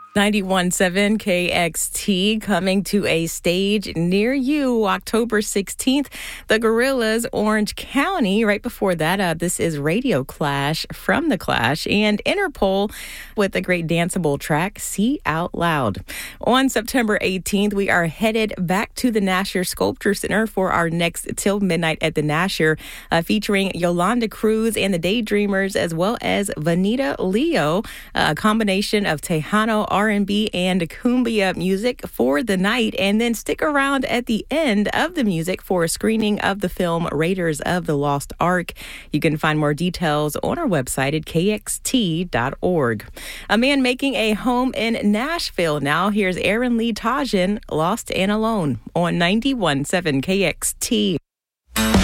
91.7 KXT coming to a stage near you October 16th. The Gorillaz, Orange County. Right before that, this is Radio Clash from The Clash and Interpol with a great danceable track, See Out Loud. On September 18th, we are headed back to the Nasher Sculpture Center for our next Till Midnight at the Nasher, featuring Yolanda Cruz and the Daydreamers, as well as Vanita Leo, a combination of Tejano R&B and cumbia music for the night. And then stick around at the end of the music for a screening of the film Raiders of the Lost Ark. You can find more details on our website at kxt.org. A man making a home in Nashville now. Here's Aaron Lee Tajan, Lost and Alone on 91.7 KXT.